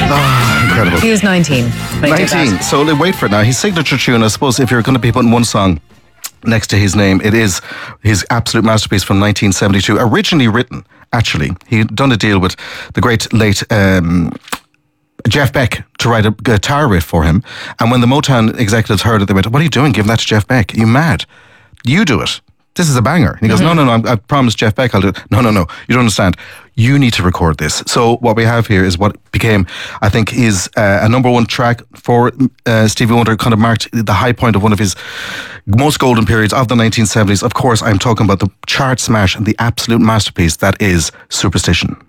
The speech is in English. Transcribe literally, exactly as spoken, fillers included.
Oh, incredible. He was nineteen. when he did nineteen. that. So wait for it now. His signature tune, I suppose, if you're going to be putting one song next to his name, it is his absolute masterpiece from nineteen seventy-two. Originally written, actually, he'd done a deal with the great late um, Jeff Beck to write a guitar riff for him. And when the Motown executives heard it, they went, "What are you doing giving that to Jeff Beck? Are you mad? You do it. This is a banger." And he goes, mm-hmm. no, no, no, I, I promised Jeff Beck I'll do it. No, no, no, you don't understand. You need to record this. So what we have here is what became, I think, is uh, a number one track for uh, Stevie Wonder. Kind of marked the high point of one of his most golden periods of the nineteen seventies. Of course, I'm talking about the chart smash and the absolute masterpiece that is Superstition.